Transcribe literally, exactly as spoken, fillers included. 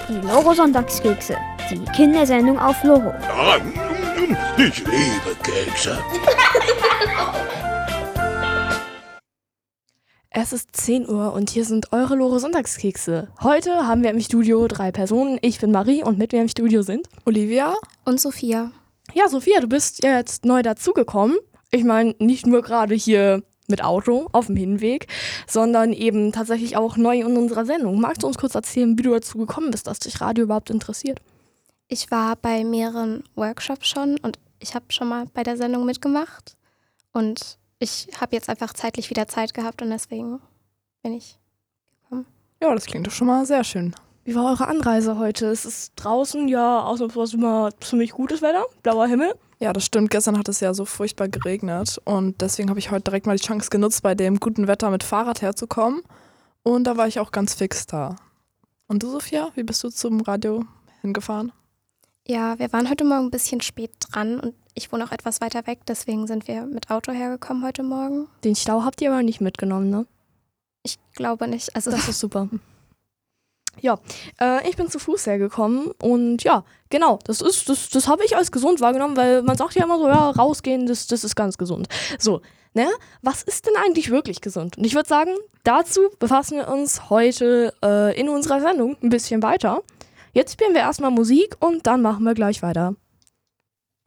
Die Loro-Sonntagskekse, die Kindersendung auf Loro. Ich liebe Kekse. Es ist zehn Uhr und hier sind eure Loro-Sonntagskekse. Heute haben wir im Studio drei Personen. Ich bin Marie und mit mir im Studio sind Olivia und Sophia. Ja, Sophia, du bist ja jetzt neu dazugekommen. Ich meine, nicht nur gerade hier mit Auto auf dem Hinweg, sondern eben tatsächlich auch neu in unserer Sendung. Magst du uns kurz erzählen, wie du dazu gekommen bist, dass dich Radio überhaupt interessiert? Ich war bei mehreren Workshops schon und ich habe schon mal bei der Sendung mitgemacht und ich habe jetzt einfach zeitlich wieder Zeit gehabt und deswegen bin ich gekommen. Ja, das klingt doch schon mal sehr schön. Wie war eure Anreise heute? Es ist draußen ja ausnahmsweise immer ziemlich gutes Wetter, blauer Himmel. Ja, das stimmt. Gestern hat es ja so furchtbar geregnet und deswegen habe ich heute direkt mal die Chance genutzt, bei dem guten Wetter mit Fahrrad herzukommen und da war ich auch ganz fix da. Und du, Sophia, wie bist du zum Radio hingefahren? Ja, wir waren heute Morgen ein bisschen spät dran und ich wohne auch etwas weiter weg, deswegen sind wir mit Auto hergekommen heute Morgen. Den Stau habt ihr aber nicht mitgenommen, ne? Ich glaube nicht. Also das ist super. Ja, äh, ich bin zu Fuß hergekommen und ja, genau, das ist, das, das habe ich als gesund wahrgenommen, weil man sagt ja immer so, ja, rausgehen, das, das ist ganz gesund. So, ne, was ist denn eigentlich wirklich gesund? Und ich würde sagen, dazu befassen wir uns heute äh, in unserer Sendung ein bisschen weiter. Jetzt spielen wir erstmal Musik und dann machen wir gleich weiter.